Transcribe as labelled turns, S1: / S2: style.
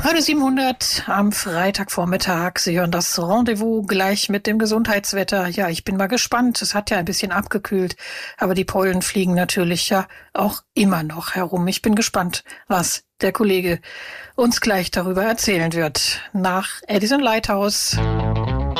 S1: Radio 700 am Freitagvormittag. Sie hören das Rendezvous gleich mit dem Gesundheitswetter. Ja, ich bin mal gespannt. Es hat ja ein bisschen abgekühlt, aber die Pollen fliegen natürlich ja auch immer noch herum. Ich bin gespannt, was der Kollege uns gleich darüber erzählen wird. Nach Edison Lighthouse.